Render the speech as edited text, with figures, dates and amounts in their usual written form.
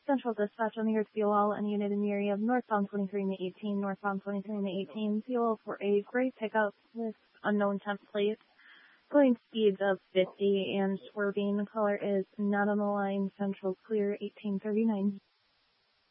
Central dispatch on the Earth Fuel and unit in the area of northbound 23 in the 18, northbound 23 in the 18, fuel for a gray pickup with unknown temp plate, going speeds of 50 and swerving. Caller is not on the line, Central clear 1839.